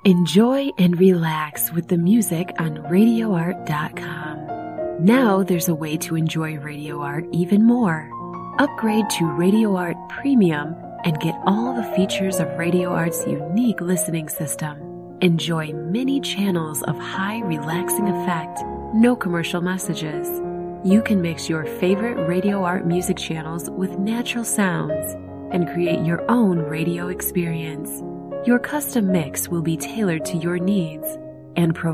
Enjoy and relax with the music on RadioArt.com. Now there's a way to enjoy Radio Art even more. Upgrade to Radio Art Premium and get all the features of Radio Art's unique listening system. Enjoy many channels of high relaxing effect, no commercial messages. You can mix your favorite Radio Art music channels with natural sounds and create your own radio experience. Your custom mix will be tailored to your needs and